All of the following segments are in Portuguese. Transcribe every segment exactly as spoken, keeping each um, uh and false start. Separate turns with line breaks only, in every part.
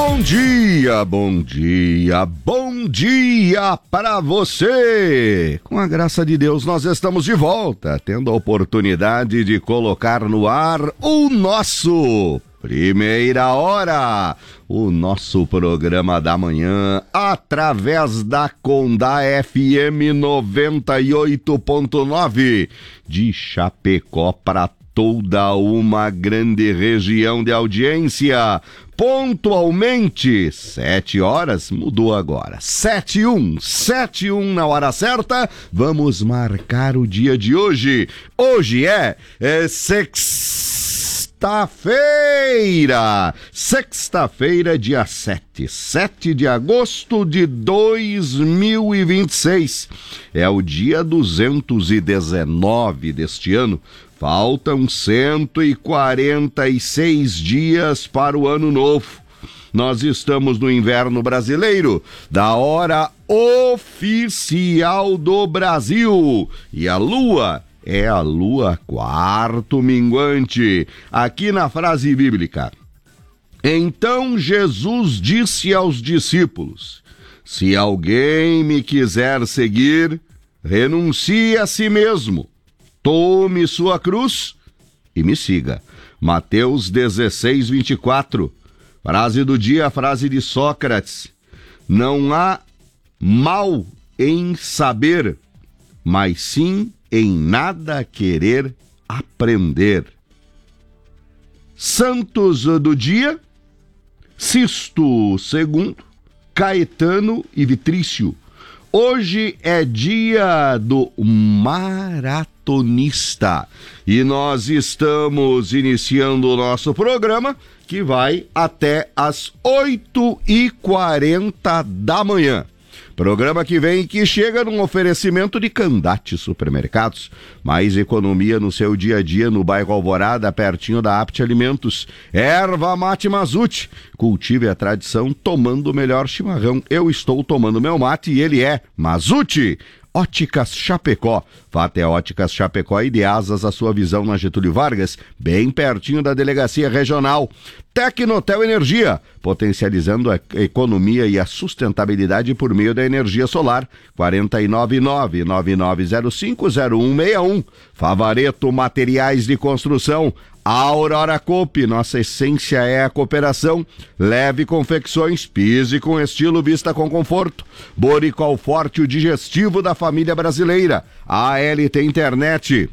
Bom dia, bom dia, bom dia para você! Com a graça de Deus, nós estamos de volta, tendo a oportunidade de colocar no ar o nosso Primeira Hora, o nosso programa da manhã, através da Condá F M noventa e oito ponto nove, de Chapecó para toda uma grande região de audiência. Pontualmente, sete horas, mudou agora, sete e um, sete e um na hora certa, vamos marcar o dia de hoje. Hoje é, é sexta-feira, sexta-feira, dia sete, sete de agosto de dois mil e vinte e seis, é o dia duzentos e dezenove deste ano. Faltam cento e quarenta e seis dias para o ano novo. Nós estamos no inverno brasileiro, da hora oficial do Brasil. E a lua é a lua quarto minguante. Aqui na frase bíblica: então Jesus disse aos discípulos: se alguém me quiser seguir, renuncie a si mesmo. Tome sua cruz e me siga. Mateus dezesseis, vinte e quatro. Frase do dia, frase de Sócrates: não há mal em saber, mas sim em nada querer aprender. Santos do dia: Sisto segundo, Caetano e Vitrício. Hoje é dia do maratonista e nós estamos iniciando o nosso programa, que vai até às oito e quarenta da manhã. Programa que vem e que chega num oferecimento de Candate Supermercados. Mais economia no seu dia a dia no bairro Alvorada, pertinho da Apte Alimentos. Erva Mate Mazute. Cultive a tradição tomando o melhor chimarrão. Eu estou tomando meu mate e ele é Mazute. Óticas Chapecó. Vá até Óticas Chapecó e dê asas à sua visão na Getúlio Vargas, bem pertinho da Delegacia Regional. Tecnotel Energia, potencializando a economia e a sustentabilidade por meio da energia solar. quatro nove nove, nove nove zero cinco, zero um seis um. Favareto Materiais de Construção. Aurora Coop, nossa essência é a cooperação. Leve Confecções, pise com estilo, vista com conforto. Boricol Forte, o digestivo da família brasileira. A L T Internet.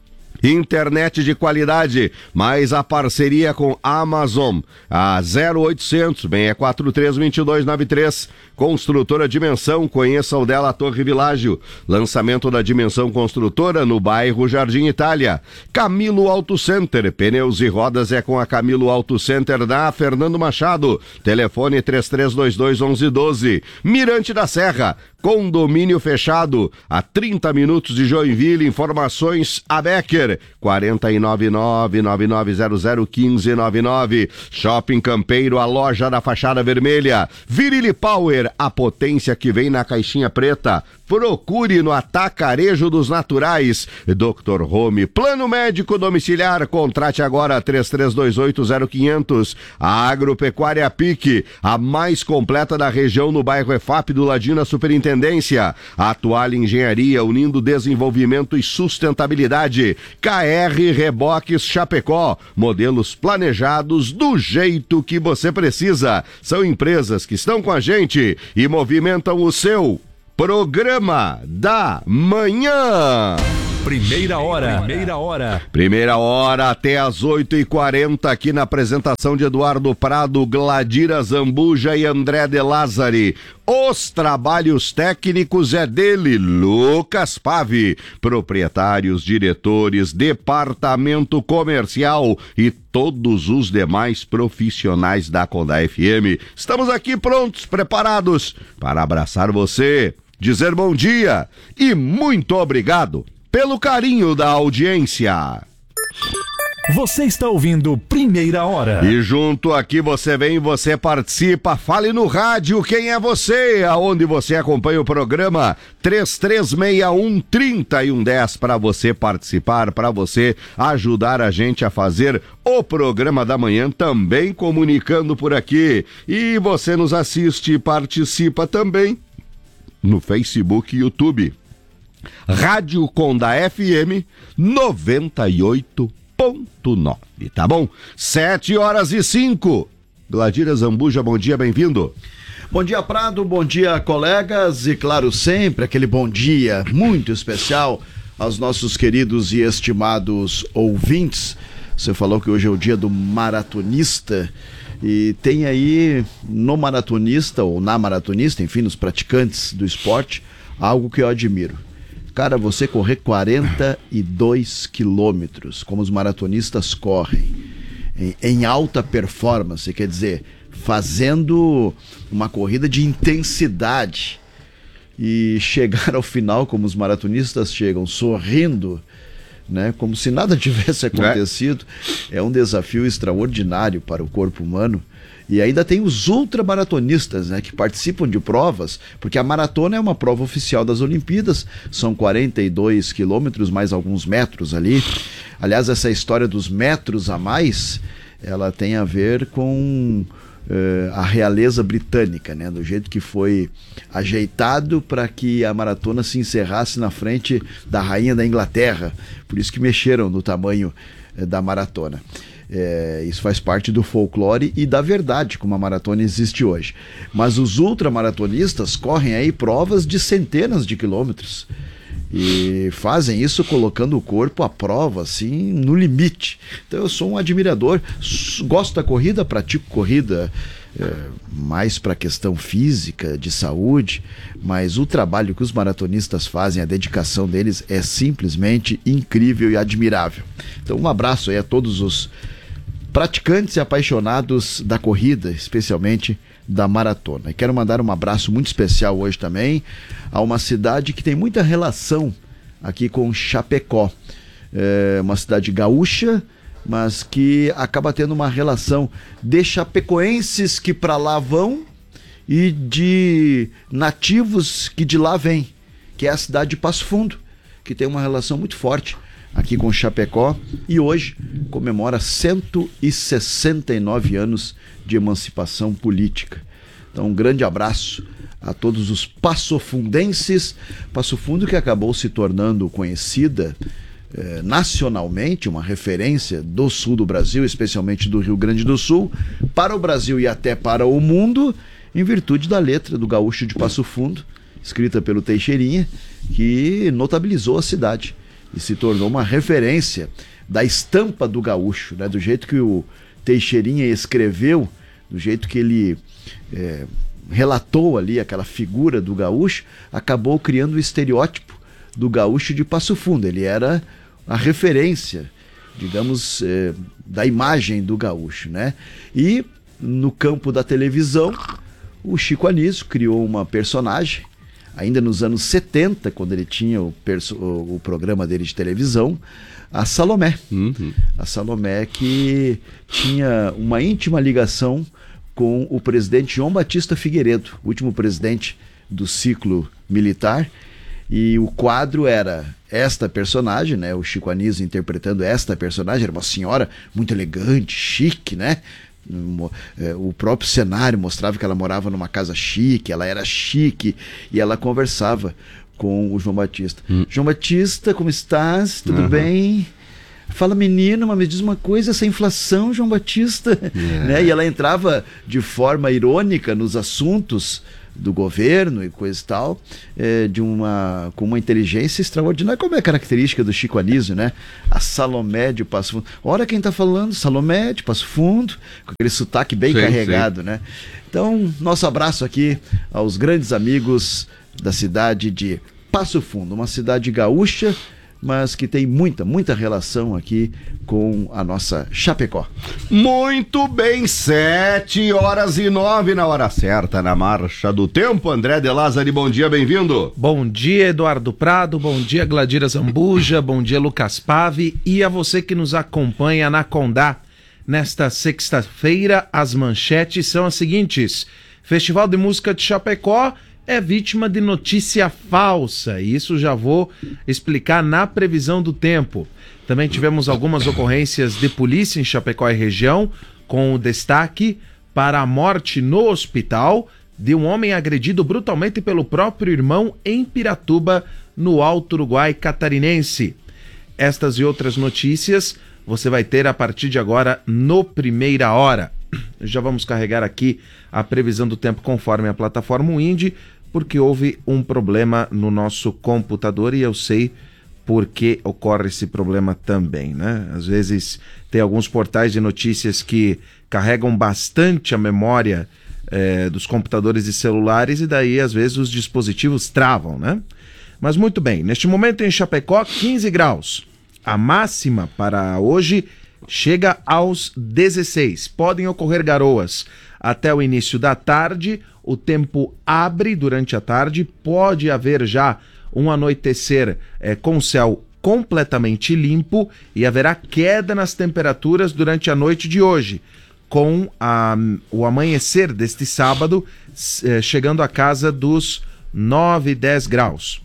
Internet de qualidade, mais a parceria com a Amazon, a zero oitocentos, seis quatro três, dois dois nove três. Construtora Dimensão, conheça o dela Torre Világio. Lançamento da Dimensão Construtora no bairro Jardim Itália. Camilo Auto Center, pneus e rodas é com a Camilo Auto Center da Fernando Machado. Telefone três três dois dois, onze doze. Mirante da Serra, condomínio fechado, a trinta minutos de Joinville. Informações a Becker, quatro nove nove, nove nove zero zero, um cinco nove nove. Shopping Campeiro, a loja da fachada vermelha. Virile Power, a potência que vem na caixinha preta. Procure no Atacarejo dos Naturais. doutor Home, plano médico domiciliar, contrate agora três três dois oito, zero quinhentos. A Agropecuária Pique, a mais completa da região no bairro E F A P do ladinho da Superintendência. A Atual Engenharia, unindo desenvolvimento e sustentabilidade. K R Reboques Chapecó, modelos planejados do jeito que você precisa. São empresas que estão com a gente e movimentam o seu programa da manhã.
Primeira hora. Primeira hora.
Primeira hora até às oito e quarenta aqui na apresentação de Eduardo Prado, Gladira Zambuja e André de Lázari. Os trabalhos técnicos é dele, Lucas Pave. Proprietários, diretores, departamento comercial e todos os demais profissionais da Condá F M. Estamos aqui prontos, preparados para abraçar você, dizer bom dia e muito obrigado pelo carinho da audiência.
Você está ouvindo Primeira Hora.
E junto aqui você vem, você participa, fale no rádio quem é você, aonde você acompanha o programa, três três seis um, três um um zero para você participar, para você ajudar a gente a fazer o programa da manhã, também comunicando por aqui. E você nos assiste e participa também no Facebook e YouTube. Rádio Conda F M noventa e oito ponto nove, tá bom? Sete horas e cinco. Gladira Zambuja, bom dia, bem-vindo.
Bom dia, Prado, bom dia, colegas, e claro, sempre aquele bom dia muito especial aos nossos queridos e estimados ouvintes. Você falou que hoje é o dia do maratonista e tem aí no maratonista ou na maratonista, enfim, nos praticantes do esporte, algo que eu admiro. Cara, você correr quarenta e dois quilômetros, como os maratonistas correm, em, em alta performance, quer dizer, fazendo uma corrida de intensidade e chegar ao final como os maratonistas chegam, sorrindo, né, como se nada tivesse acontecido, é, é um desafio extraordinário para o corpo humano. E ainda tem os ultramaratonistas, né, que participam de provas, porque a maratona é uma prova oficial das Olimpíadas, são quarenta e dois quilômetros, mais alguns metros ali. Aliás, essa história dos metros a mais, ela tem a ver com uh, a realeza britânica, né, do jeito que foi ajeitado para que a maratona se encerrasse na frente da rainha da Inglaterra. Por isso que mexeram no tamanho uh, da maratona. É, isso faz parte do folclore e da verdade como a maratona existe hoje. Mas os ultramaratonistas correm aí provas de centenas de quilômetros e fazem isso colocando o corpo à prova, assim, no limite. Então eu sou um admirador, gosto da corrida, pratico corrida é, mais para questão física, de saúde, mas o trabalho que os maratonistas fazem, a dedicação deles é simplesmente incrível e admirável. Então um abraço aí a todos os praticantes e apaixonados da corrida, especialmente da maratona. E quero mandar um abraço muito especial hoje também a uma cidade que tem muita relação aqui com Chapecó. É uma cidade gaúcha, mas que acaba tendo uma relação de chapecoenses que para lá vão e de nativos que de lá vêm, que é a cidade de Passo Fundo, que tem uma relação muito forte aqui com Chapecó e hoje comemora cento e sessenta e nove anos de emancipação política. Então um grande abraço a todos os passofundenses. Passo Fundo que acabou se tornando conhecida eh, nacionalmente, uma referência do sul do Brasil, especialmente do Rio Grande do Sul, para o Brasil e até para o mundo, em virtude da letra do Gaúcho de Passo Fundo, escrita pelo Teixeirinha, que notabilizou a cidade e se tornou uma referência da estampa do gaúcho, né? Do jeito que o Teixeirinha escreveu, do jeito que ele é, relatou ali aquela figura do gaúcho, acabou criando o estereótipo do gaúcho de Passo Fundo. Ele era a referência, digamos, é, da imagem do gaúcho, né? E no campo da televisão, o Chico Anísio criou uma personagem, ainda nos anos setenta, quando ele tinha o, perso- o, o programa dele de televisão, a Salomé. Uhum. A Salomé que tinha uma íntima ligação com o presidente João Batista Figueiredo, o último presidente do ciclo militar, e o quadro era esta personagem, né, o Chico Anísio interpretando esta personagem, era uma senhora muito elegante, chique, né? O próprio cenário mostrava que ela morava numa casa chique, ela era chique e ela conversava com o João Batista. Hum. João Batista, como estás? Tudo uhum. bem? Fala, menino, mas me diz uma coisa, essa inflação, João Batista, yeah. né? E ela entrava de forma irônica nos assuntos do governo e coisa e tal, é, de uma, com uma inteligência extraordinária, como é a característica do Chico Anísio, né? A Salomé de Passo Fundo. Olha quem tá falando, Salomé de Passo Fundo, com aquele sotaque bem sim, carregado, sim. né? Então, nosso abraço aqui aos grandes amigos da cidade de Passo Fundo, uma cidade gaúcha, mas que tem muita, muita relação aqui com a nossa Chapecó.
Muito bem, sete horas e nove na hora certa, na marcha do tempo. André de Lázari, bom dia, bem-vindo.
Bom dia, Eduardo Prado, bom dia, Gladira Zambuja, bom dia, Lucas Pave, e a você que nos acompanha na Condá. Nesta sexta-feira, as manchetes são as seguintes: Festival de Música de Chapecó é vítima de notícia falsa, e isso já vou explicar na previsão do tempo. Também tivemos algumas ocorrências de polícia em Chapecó e região, com o destaque para a morte no hospital de um homem agredido brutalmente pelo próprio irmão em Piratuba, no Alto Uruguai catarinense. Estas e outras notícias você vai ter a partir de agora no Primeira Hora. Já vamos carregar aqui a previsão do tempo conforme a plataforma Windy, porque houve um problema no nosso computador e eu sei por que ocorre esse problema também, né? Às vezes tem alguns portais de notícias que carregam bastante a memória eh, dos computadores e celulares e daí às vezes os dispositivos travam, né? Mas muito bem, neste momento em Chapecó, quinze graus. A máxima para hoje chega aos dezesseis. Podem ocorrer garoas até o início da tarde. O tempo abre durante a tarde. Pode haver já um anoitecer é, com céu completamente limpo e haverá queda nas temperaturas durante a noite de hoje, com a, o amanhecer deste sábado é, chegando à casa dos nove, dez graus.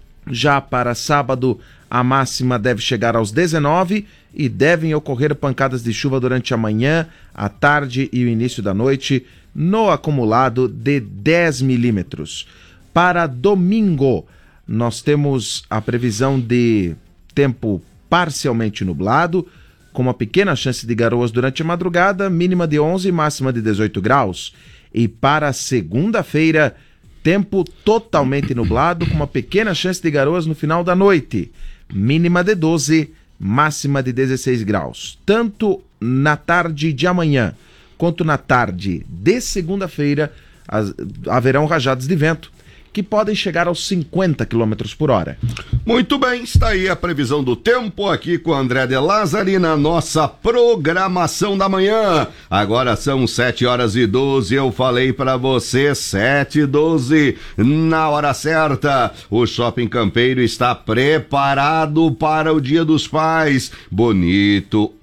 Já para sábado, a máxima deve chegar aos dezenove e devem ocorrer pancadas de chuva durante a manhã, a tarde e o início da noite, no acumulado de dez milímetros. Para domingo, nós temos a previsão de tempo parcialmente nublado, com uma pequena chance de garoas durante a madrugada, mínima de onze e máxima de dezoito graus. E para segunda-feira, tempo totalmente nublado, com uma pequena chance de garoas no final da noite, mínima de doze, máxima de dezesseis graus. Tanto na tarde de amanhã quanto na tarde de segunda-feira haverão rajadas de vento que podem chegar aos cinquenta quilômetros por hora.
Muito bem, está aí a previsão do tempo aqui com André de Lázari na nossa programação da manhã. Agora são sete horas e doze, eu falei para você, sete e doze, na hora certa. O Shopping Campeiro está preparado para o Dia dos Pais. Bonito,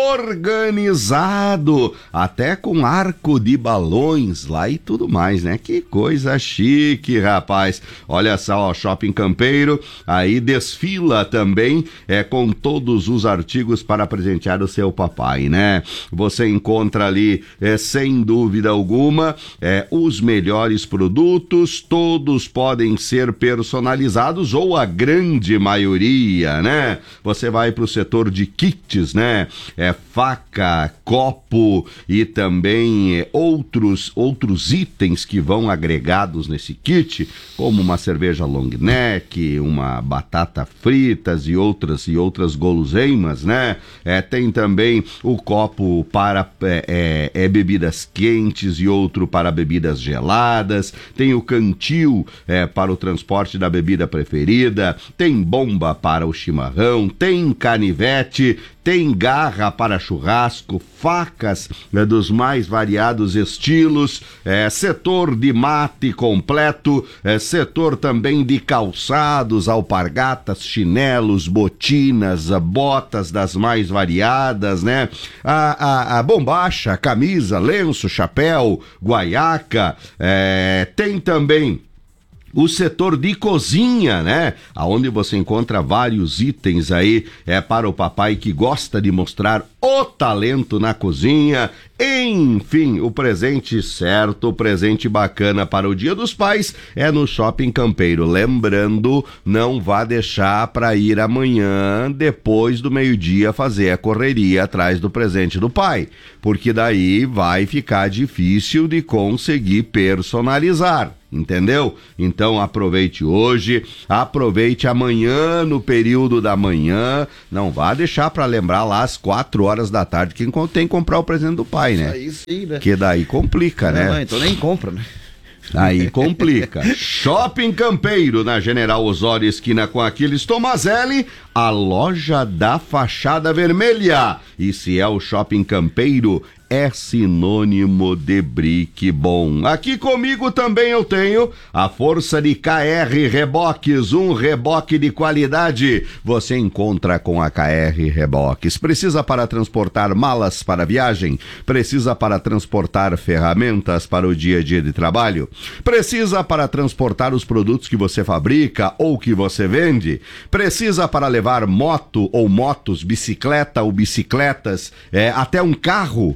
organizado, até com arco de balões lá e tudo mais, né? Que coisa chique, rapaz. Rapaz, olha só, o Shopping Campeiro aí desfila também é, com todos os artigos para presentear o seu papai, né? Você encontra ali, é, sem dúvida alguma, é, os melhores produtos, todos podem ser personalizados ou a grande maioria, né? Você vai para o setor de kits, né? É faca, copo e também é, outros, outros itens que vão agregados nesse kit, como uma cerveja long neck, uma batata fritas e outras e outras guloseimas, né? É, tem também o copo para é, é, bebidas quentes e outro para bebidas geladas, tem o cantil é, para o transporte da bebida preferida, tem bomba para o chimarrão, tem canivete, tem garra para churrasco, facas né, dos mais variados estilos, é, setor de mate completo, é, setor também de calçados, alpargatas, chinelos, botinas, botas das mais variadas, né? A, a, a bombacha, camisa, lenço, chapéu, guaiaca, é, tem também o setor de cozinha, né? Aonde você encontra vários itens aí é para o papai que gosta de mostrar o talento na cozinha. Enfim, o presente certo, o presente bacana para o Dia dos Pais é no Shopping Campeiro. Lembrando, não vá deixar para ir amanhã, depois do meio-dia, fazer a correria atrás do presente do pai, porque daí vai ficar difícil de conseguir personalizar. Entendeu? Então aproveite hoje, aproveite amanhã no período da manhã, não vá deixar para lembrar lá às quatro horas da tarde que tem que comprar o presente do pai, né?
Aí sim, né?
Que daí complica,
não,
né?
Não, então nem compra, né?
Aí complica. Shopping Campeiro, na General Osório, esquina com Aquiles Tomazelli, a loja da fachada vermelha. E se é o Shopping Campeiro, é sinônimo de brique bom. Aqui comigo também eu tenho a força de K R Reboques, um reboque de qualidade. Você encontra com a K R Reboques. Precisa para transportar malas para viagem? Precisa para transportar ferramentas para o dia a dia de trabalho? Precisa para transportar os produtos que você fabrica ou que você vende? Precisa para levar moto ou motos, bicicleta ou bicicletas, é, até um carro?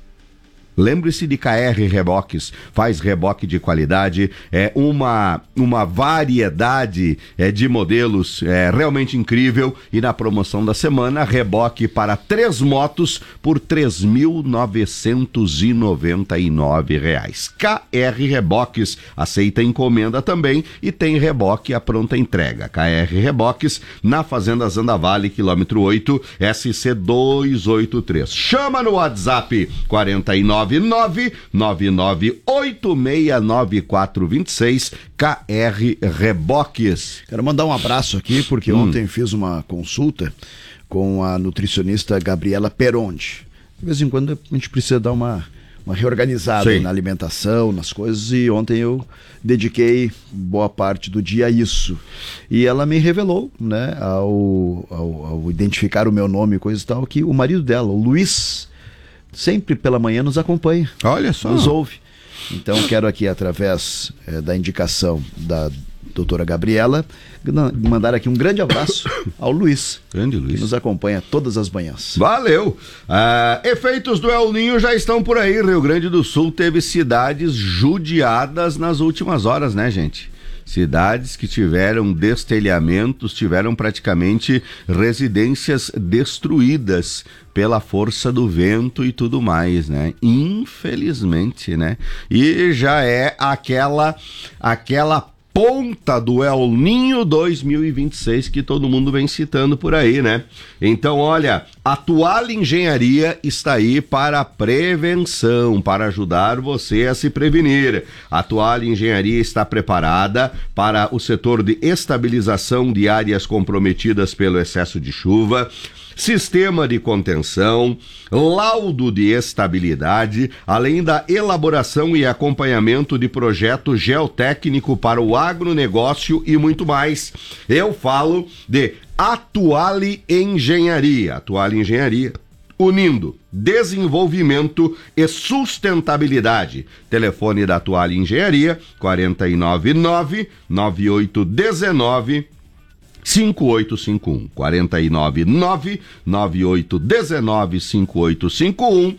Lembre-se de K R Reboques, faz reboque de qualidade, é uma, uma variedade é, de modelos é, realmente incrível, e na promoção da semana, reboque para três motos por três mil novecentos e noventa e nove reais. K R Reboques aceita encomenda também e tem reboque à pronta entrega. K R Reboques na Fazenda Zandavale, quilômetro oito, S C duzentos e oitenta e três. Chama no WhatsApp quarenta e nove nove nove nove oito seis nove quatro dois seis, K R Reboques.
Quero mandar um abraço aqui, porque hum. ontem fiz uma consulta com a nutricionista Gabriela Peronde. De vez em quando a gente precisa dar uma, uma reorganizada Sim. na alimentação, nas coisas, e ontem eu dediquei boa parte do dia a isso. E ela me revelou, né, ao, ao, ao identificar o meu nome e coisa e tal, que o marido dela, o Luiz, sempre pela manhã nos acompanha.
Olha só.
Nos ouve. Então quero aqui, através é, da indicação da doutora Gabriela, mandar aqui um grande abraço ao Luiz.
Grande Luiz.
Que nos acompanha todas as manhãs.
Valeu! Ah, efeitos do El Ninho já estão por aí. Rio Grande do Sul teve cidades judiadas nas últimas horas, né, gente? Cidades que tiveram destelhamentos, tiveram praticamente residências destruídas pela força do vento e tudo mais, né? Infelizmente, né? E já é aquela, aquela ponta do El Ninho dois mil e vinte e seis que todo mundo vem citando por aí, né? Então, olha, a Toalha Engenharia está aí para a prevenção, para ajudar você a se prevenir. A Toalha Engenharia está preparada para o setor de estabilização de áreas comprometidas pelo excesso de chuva, sistema de contenção, laudo de estabilidade, além da elaboração e acompanhamento de projeto geotécnico para o agronegócio e muito mais. Eu falo de Atuale Engenharia. Atuale Engenharia, unindo desenvolvimento e sustentabilidade. Telefone da Atuale Engenharia, quarenta e nove nove nove oito um nove cinco oito cinco um, quarenta e nove nove nove oito um nove cinco oito cinco um,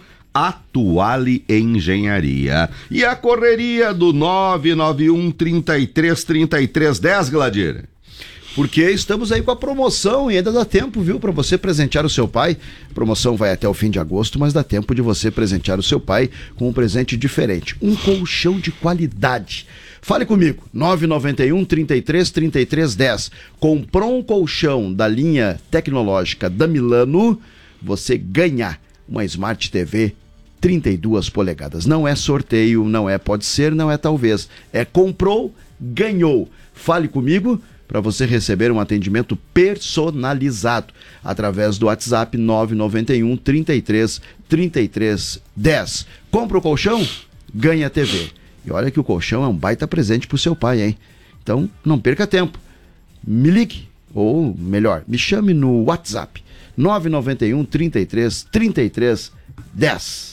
Atuale Engenharia. E a correria do nove nove um, trinta e três, trinta e três, dez, Gladir?
Porque estamos aí com a promoção e ainda dá tempo, viu, para você presentear o seu pai. A promoção vai até o fim de agosto, mas dá tempo de você presentear o seu pai com um presente diferente, um colchão de qualidade. Fale comigo, nove nove um, trinta e três, trinta e três, dez. Comprou um colchão da linha tecnológica da Milano, você ganha uma Smart T V trinta e duas polegadas. Não é sorteio, não é pode ser, não é talvez. É comprou, ganhou. Fale comigo para você receber um atendimento personalizado através do WhatsApp nove nove um, trinta e três, trinta e três, dez. Compra o colchão, ganha a T V. E olha que o colchão é um baita presente pro seu pai, hein? Então, não perca tempo. Me ligue, ou melhor, me chame no WhatsApp nove nove um, trinta e três, trinta e três, dez.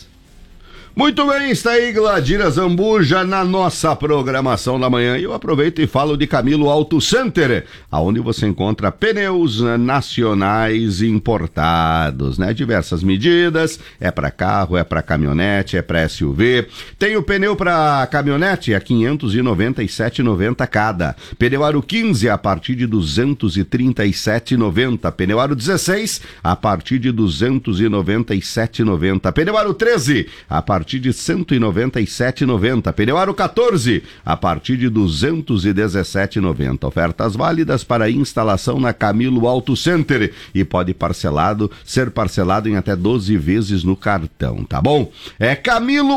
Muito bem, está aí Gladira Zambuja na nossa programação da manhã. E eu aproveito e falo de Camilo Auto Center, aonde você encontra pneus nacionais importados, né? Diversas medidas, é para carro, é para caminhonete, é para S U V. Tem o pneu para caminhonete a quinhentos e noventa e sete reais e noventa centavos cada. Pneu aro quinze a partir de duzentos e trinta e sete reais e noventa centavos. Pneu aro dezesseis a partir de duzentos e noventa e sete reais e noventa centavos. Pneu aro treze a partir de cento e noventa e sete reais e noventa centavos. Pneu aro quatorze a partir de duzentos e dezessete reais e noventa centavos. Ofertas válidas para instalação na Camilo Auto Center e pode parcelado ser parcelado em até doze vezes no cartão, tá bom? É Camilo